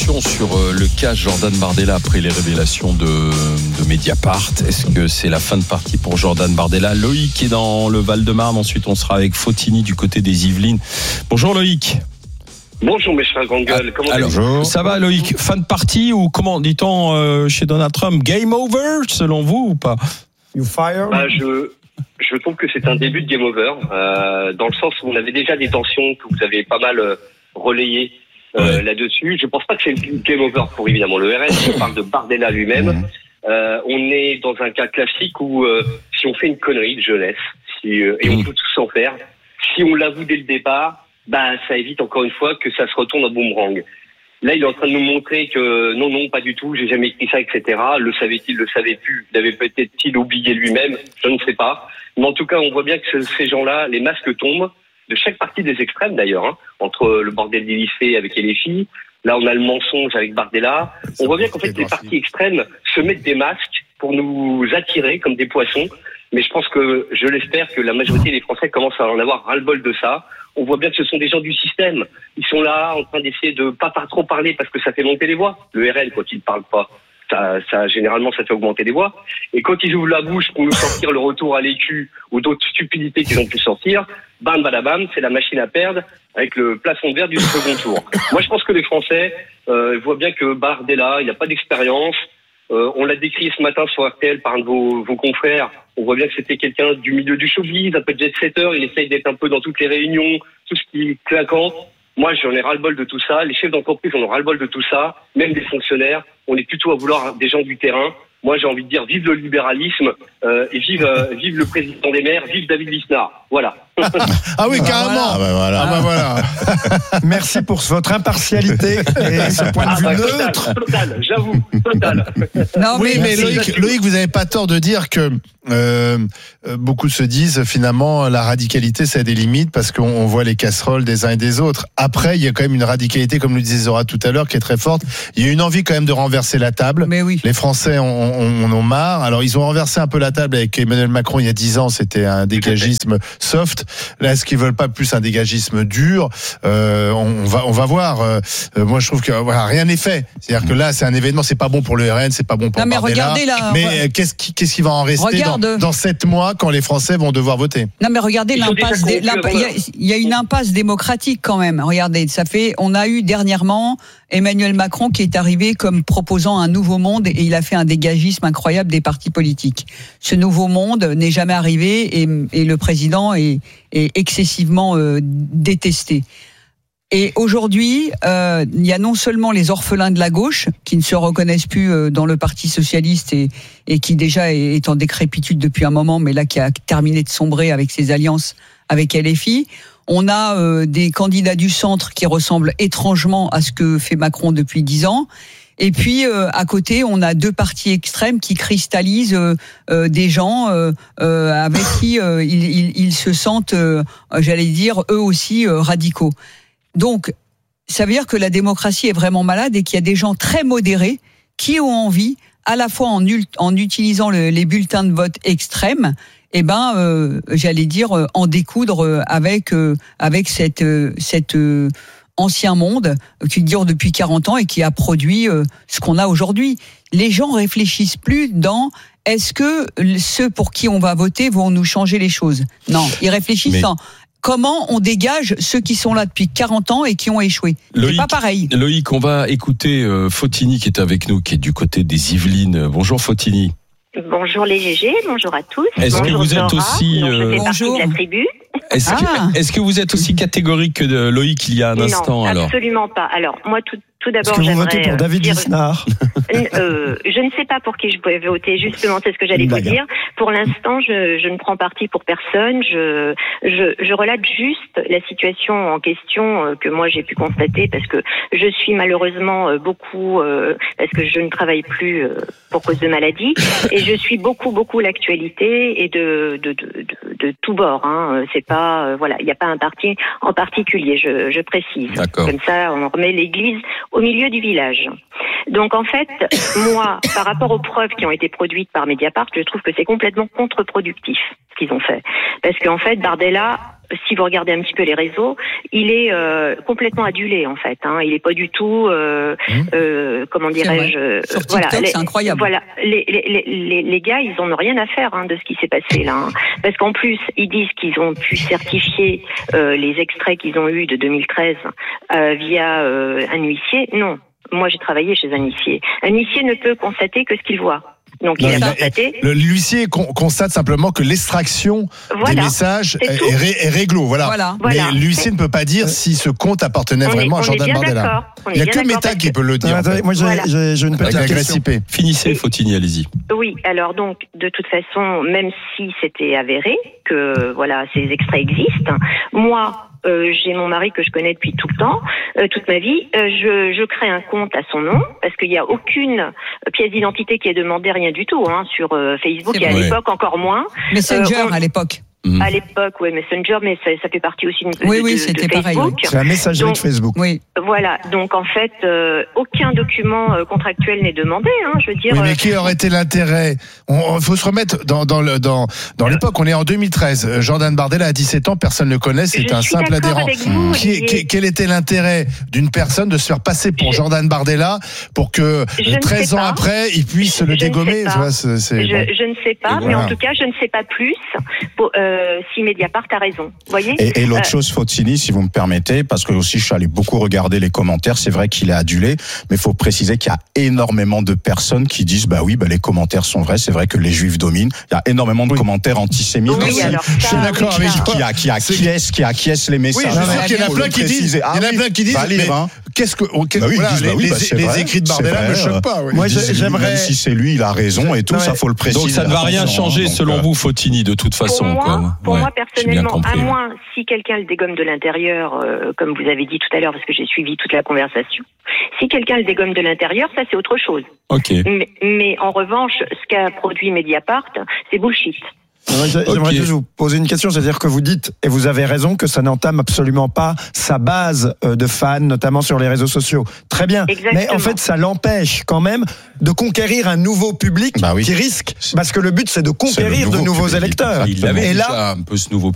réaction sur le cas Jordan Bardella après les révélations de Mediapart. Est-ce que c'est la fin de partie pour Jordan Bardella? Loïc est dans le Val-de-Marne. Ensuite, on sera avec Fotini du côté des Yvelines. Bonjour Loïc. Bonjour mes chers grands gueules, comment allez-vous? Ça va Loïc? Fin de partie ou comment dit-on chez Donald Trump? Game over selon vous ou pas? You fire? Je trouve que c'est un début de game over, dans le sens où on avait déjà des tensions que vous avez pas mal relayées là-dessus. Je pense pas que c'est le game over pour évidemment le RN, on parle de Bardella lui-même. On est dans un cas classique où si on fait une connerie de jeunesse, et on peut tout s'en faire, si on l'avoue dès le départ, ça évite encore une fois que ça se retourne en boomerang. Là, il est en train de nous montrer que non, pas du tout, j'ai jamais écrit ça, etc. Le savait-il, le savait plus, il avait peut-être oublié lui-même, je ne sais pas. Mais en tout cas, on voit bien que ces gens-là, les masques tombent, de chaque partie des extrêmes d'ailleurs, entre le bordel des lycées avec LFI, là on a le mensonge avec Bardella. On voit bien qu'en fait les partis extrêmes se mettent des masques pour nous attirer comme des poissons. Mais je l'espère que la majorité des Français commencent à en avoir ras-le-bol de ça. On voit bien que ce sont des gens du système. Ils sont là en train d'essayer de pas trop parler parce que ça fait monter les voix. Le RN, quand il ne parle pas, généralement, ça fait augmenter les voix. Et quand ils ouvrent la bouche pour nous sortir le retour à l'écu ou d'autres stupidités qu'ils ont pu sortir, bam, badabam, c'est la machine à perdre avec le plafond de verre du second tour. Moi, je pense que les Français voient bien que Bardella, il n'a pas d'expérience. On l'a décrit ce matin sur RTL par un de vos confrères. On voit bien que c'était quelqu'un du milieu du showbiz, un peu jet-setter. Il essaye d'être un peu dans toutes les réunions, tout ce qui est claquant. Moi, j'en ai ras-le-bol de tout ça. Les chefs d'entreprise en ont ras-le-bol de tout ça. Même des fonctionnaires. On est plutôt à vouloir des gens du terrain. Moi, j'ai envie de dire vive le libéralisme et vive le président des maires, vive David Lisnard. Voilà. Ah oui, carrément. Voilà. Merci pour votre impartialité et ce point de vue neutre. Total, j'avoue, total. Non, mais Loïc, vous n'avez pas tort de dire que beaucoup se disent finalement la radicalité ça a des limites parce qu'on voit les casseroles des uns et des autres. Après, il y a quand même une radicalité, comme le disait Zora tout à l'heure, qui est très forte. Il y a une envie quand même de renverser la table. Mais oui. Les Français en ont marre. Alors ils ont renversé un peu la table avec Emmanuel Macron il y a 10 ans, c'était un dégagisme soft. Là, est-ce qu'ils veulent pas plus un dégagisme dur? On va voir. Moi, je trouve que rien n'est fait. C'est-à-dire que là, c'est un événement. C'est pas bon pour le RN, c'est pas bon pour Bardella. Mais qu'est-ce qui va en rester dans 7 mois quand les Français vont devoir voter? Non, mais regardez l'impasse. Il y a une impasse démocratique quand même. Regardez, on a eu dernièrement Emmanuel Macron qui est arrivé comme proposant un nouveau monde et il a fait un dégagisme incroyable des partis politiques. Ce nouveau monde n'est jamais arrivé et le président est excessivement détesté. Et aujourd'hui, il y a non seulement les orphelins de la gauche qui ne se reconnaissent plus dans le Parti socialiste et qui déjà est en décrépitude depuis un moment, mais là qui a terminé de sombrer avec ses alliances avec LFI. On a des candidats du centre qui ressemblent étrangement à ce que fait Macron depuis 10 ans. Et puis, à côté, on a 2 partis extrêmes qui cristallisent des gens avec qui ils se sentent, j'allais dire, eux aussi radicaux. Donc, ça veut dire que la démocratie est vraiment malade et qu'il y a des gens très modérés qui ont envie, à la fois en utilisant les bulletins de vote extrêmes, j'allais dire en découdre avec cet ancien monde qui dure depuis 40 ans et qui a produit ce qu'on a aujourd'hui. Les gens réfléchissent plus dans est-ce que ceux pour qui on va voter vont nous changer les choses? Non, ils réfléchissent en comment on dégage ceux qui sont là depuis 40 ans et qui ont échoué. C'est pas pareil. Loïc, on va écouter Fotini qui est avec nous, qui est du côté des Yvelines. Bonjour Fotini. Bonjour les GG, bonjour à tous. Est-ce que vous êtes aussi je fais partie de la tribu. Est-ce que vous êtes aussi catégorique que de Loïc il y a un instant? Non, absolument pas. Alors moi tout d'abord, est-ce que vous votez pour David Lisnard? Je ne sais pas pour qui je pouvais voter, justement, c'est ce que j'allais vous dire. Pour l'instant, je ne prends parti pour personne. Je relate juste la situation en question que moi j'ai pu constater parce que je suis malheureusement beaucoup parce que je ne travaille plus pour cause de maladie et je suis beaucoup l'actualité et de tout bord. Hein. C'est pas il n'y a pas un parti en particulier. Je précise. D'accord. Comme ça, on remet l'église au milieu du village. Donc en fait, moi, par rapport aux preuves qui ont été produites par Mediapart, je trouve que c'est complètement contre-productif ce qu'ils ont fait. Parce qu'en fait, Bardella, si vous regardez un petit peu les réseaux, il est complètement adulé en fait. Il est pas du tout, comment dirais-je, sur TikTok, c'est incroyable. Voilà, les gars, ils en ont rien à faire de ce qui s'est passé là. Parce qu'en plus, ils disent qu'ils ont pu certifier les extraits qu'ils ont eus de 2013 via un huissier. Non. Moi, j'ai travaillé chez un huissier. Un huissier ne peut constater que ce qu'il voit. Donc, il a constaté. L'huissier constate simplement que l'extraction des messages est réglo. Voilà. Mais l'huissier ne peut pas dire si ce compte appartenait vraiment à Jordan Bardella. Il n'y a que Meta qui peut le dire. Moi, j'ai une petite question. Finissez, Fautini, allez-y. Oui, alors donc, de toute façon, même si c'était avéré que ces extraits existent, moi, j'ai mon mari que je connais depuis tout le temps, toute ma vie. Je crée un compte à son nom parce qu'il n'y a aucune pièce d'identité qui est demandée, rien du tout, sur Facebook et à l'époque encore moins. Messenger à l'époque. À l'époque, oui, Messenger, mais ça fait partie aussi de c'était Facebook. pareil. Oui. C'est la messagerie de Facebook. Oui. Voilà. Donc en fait, aucun document contractuel n'est demandé. Je veux dire. Oui, mais qui aurait été l'intérêt ? Il faut se remettre dans l'époque. On est en 2013. Jordan Bardella a 17 ans, personne ne le connaît. C'est un simple adhérent. Quel était l'intérêt d'une personne de se faire passer pour Jordan Bardella pour que 13 ans après, il puisse le dégommer ? Je ne sais pas, mais en tout cas, je ne sais pas plus. Si Mediapart a raison. Voyez. Et l'autre chose, Fautini, si vous me permettez, parce que aussi je suis allé beaucoup regarder les commentaires, c'est vrai qu'il est adulé, mais il faut préciser qu'il y a énormément de personnes qui disent les commentaires sont vrais, c'est vrai que les juifs dominent. Il y a énormément de commentaires antisémites aussi. Je suis d'accord avec toi. Qui acquiescent les messages. Oui, je sais qu'il y en a plein qui disent. Il y en a plein qui disent. Qu'est-ce que les écrits de Bardella ne choquent pas. Moi, j'aimerais. Même si c'est lui, il a raison et tout, ça faut le préciser. Donc ça ne va rien changer selon vous, Fautini, de toute façon. Pour moi, personnellement, à moins si quelqu'un le dégomme de l'intérieur, comme vous avez dit tout à l'heure, parce que j'ai suivi toute la conversation. Si quelqu'un le dégomme de l'intérieur, ça c'est autre chose. Ok. Mais en revanche, ce qu'a produit Mediapart, c'est bullshit. J'aimerais juste vous poser une question, c'est-à-dire que vous dites, et vous avez raison, que ça n'entame absolument pas sa base de fans, notamment sur les réseaux sociaux. Très bien. Exactement. Mais en fait, ça l'empêche quand même de conquérir un nouveau public qui risque, parce que le but c'est de conquérir de nouveaux électeurs. Il avait déjà un peu ce nouveau